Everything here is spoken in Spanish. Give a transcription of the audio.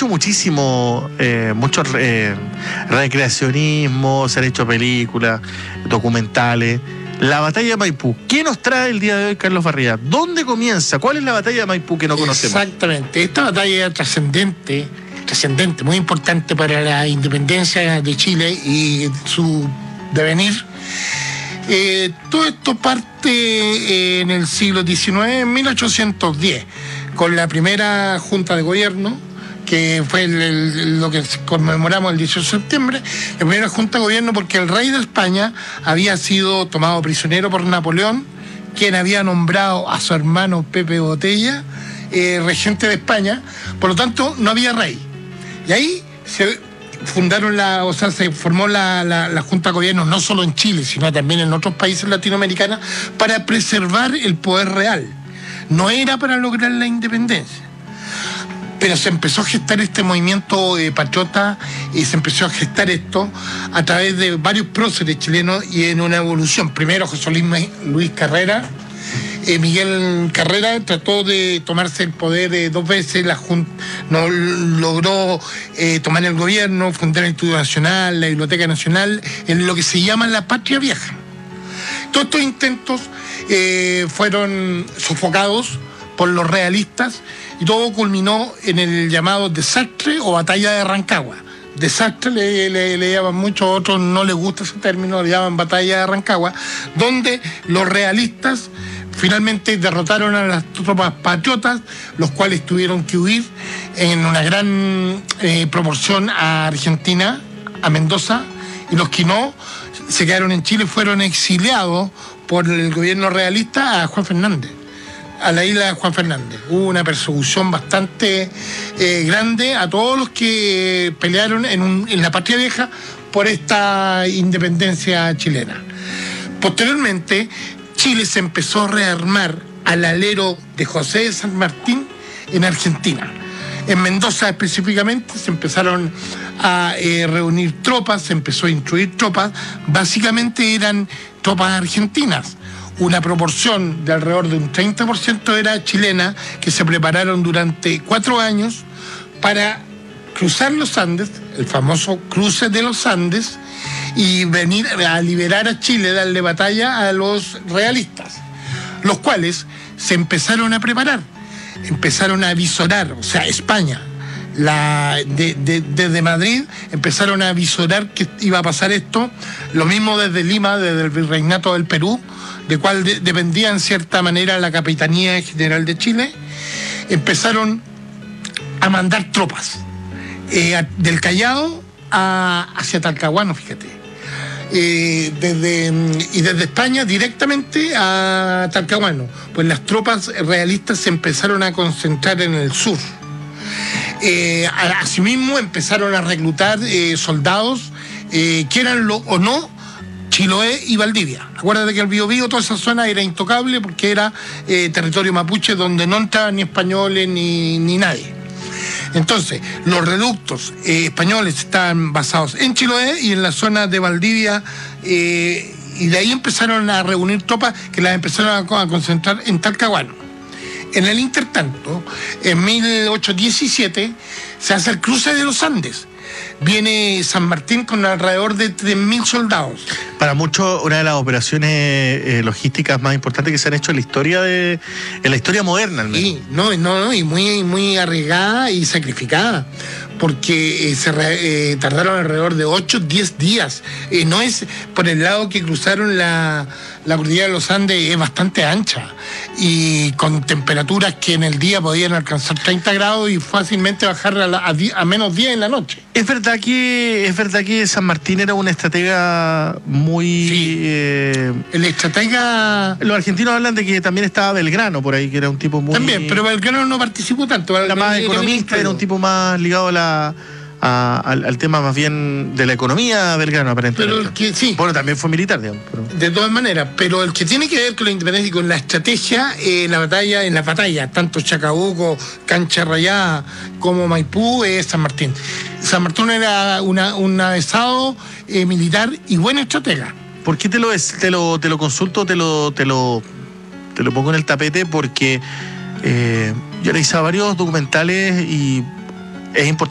hecho muchísimo, mucho recreacionismo, se han hecho películas, documentales. La batalla de Maipú. ¿Qué nos trae el día de hoy, Carlos Barría? ¿Dónde comienza? ¿Cuál es la batalla de Maipú que no conocemos? Exactamente. Esta batalla es trascendente, muy importante para la independencia de Chile y su devenir. Todo esto parte en el siglo XIX, en 1810, con la primera Junta de Gobierno, que fue lo que conmemoramos el 18 de septiembre, la primera Junta de Gobierno, porque el rey de España había sido tomado prisionero por Napoleón, quien había nombrado a su hermano Pepe Botella regente de España. Por lo tanto, no había rey. Y ahí se formó la Junta de Gobierno, no solo en Chile, sino también en otros países latinoamericanos, para preservar el poder real. No era para lograr la independencia. Pero se empezó a gestar este movimiento patriota y se empezó a gestar esto a través de varios próceres chilenos y en una evolución. Primero José Luis Carrera. Miguel Carrera trató de tomarse el poder 2 veces, no logró tomar el gobierno, fundar el Instituto Nacional, la Biblioteca Nacional, en lo que se llama la Patria Vieja. Todos estos intentos fueron sofocados por los realistas y todo culminó en el llamado desastre o batalla de Rancagua. Desastre le llaman mucho, a otros no les gusta ese término, le llaman batalla de Rancagua, donde los realistas finalmente derrotaron a las tropas patriotas, los cuales tuvieron que huir en una gran proporción a Argentina, a Mendoza, y los que no se quedaron en Chile fueron exiliados por el gobierno realista a Juan Fernández, a la isla de Juan Fernández. Hubo una persecución bastante grande a todos los que pelearon en la Patria Vieja por esta independencia chilena. Posteriormente, Chile se empezó a rearmar al alero de José de San Martín en Argentina. En Mendoza específicamente se empezaron a reunir tropas, se empezó a instruir tropas, básicamente eran tropas argentinas. Una proporción de alrededor de un 30% era chilena, que se prepararon durante 4 años para cruzar los Andes, el famoso cruce de los Andes, y venir a liberar a Chile, darle batalla a los realistas, los cuales se empezaron a preparar, empezaron a avisorar, o sea, España, desde Madrid empezaron a avisorar que iba a pasar esto, lo mismo desde Lima, desde el Virreinato del Perú, de cual dependía en cierta manera la Capitanía General de Chile. Empezaron a mandar tropas del Callao hacia Talcahuano, fíjate. Desde España directamente a Talcahuano, pues las tropas realistas se empezaron a concentrar en el sur. Asimismo empezaron a reclutar soldados, quieran o no, Chiloé y Valdivia. Acuérdate que el Biobío, toda esa zona era intocable porque era territorio mapuche donde no entraban ni españoles ni nadie. Entonces, los reductos españoles estaban basados en Chiloé y en la zona de Valdivia, y de ahí empezaron a reunir tropas que las empezaron a concentrar en Talcahuano. En el intertanto, en 1817, se hace el cruce de los Andes. Viene San Martín con alrededor de 3.000 soldados. Para muchos, una de las operaciones logísticas más importantes que se han hecho en la historia moderna, al menos. Sí, y muy arriesgada y sacrificada, porque tardaron alrededor de 8-10 días. No es por el lado que cruzaron la cordillera de los Andes, es bastante ancha, y con temperaturas que en el día podían alcanzar 30 grados y fácilmente bajar a menos 10 en la noche. Es verdad que San Martín era un estratega muy... Sí. El estratega... Los argentinos hablan de que también estaba Belgrano por ahí, que era un tipo muy... También, pero Belgrano no participó tanto. Era más economista, era un tipo más ligado al tema más bien de la economía Belgrano, aparentemente. Pero el que sí. Bueno, también fue militar, digamos. De todas maneras, pero el que tiene que ver con la independencia y con la estrategia, en la batalla, tanto Chacabuco, Cancha Rayada como Maipú, es San Martín. San Martín era un avesado militar y buen estratega. ¿Por qué te lo consulto, te lo pongo en el tapete? Porque yo revisaba varios documentales y es importante